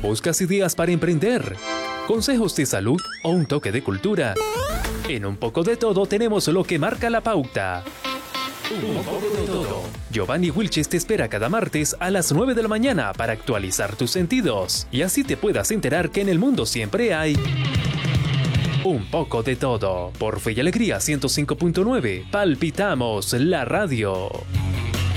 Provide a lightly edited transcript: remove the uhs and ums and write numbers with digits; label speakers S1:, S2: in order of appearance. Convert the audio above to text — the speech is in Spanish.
S1: ¿Buscas ideas para emprender? ¿Consejos de salud o un toque de cultura? En Un Poco de Todo tenemos lo que marca la pauta. Un poco de todo. Giovanni Wilches te espera cada martes a las 9 de la mañana para actualizar tus sentidos y así te puedas enterar que en el mundo siempre hay un poco de todo. Por Fe y Alegría 105.9, palpitamos la radio.